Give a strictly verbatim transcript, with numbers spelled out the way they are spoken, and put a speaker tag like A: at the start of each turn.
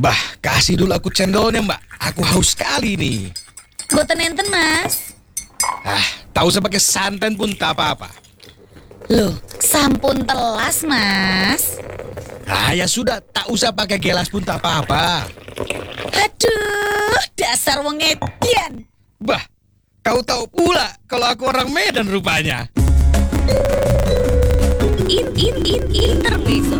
A: Bah, kasih dulu aku cendolnya, Mbak. Aku haus sekali nih.
B: Boten enten, Mas.
A: Ah, tak usah pakai santan pun tak apa-apa.
B: Loh, sampun telas, Mas.
A: Ah, ya sudah, tak usah pakai gelas pun tak apa-apa.
B: Aduh, dasar wong edian.
A: Bah, kau tahu pula kalau aku orang Medan rupanya.
B: In, in, in, intermezzo.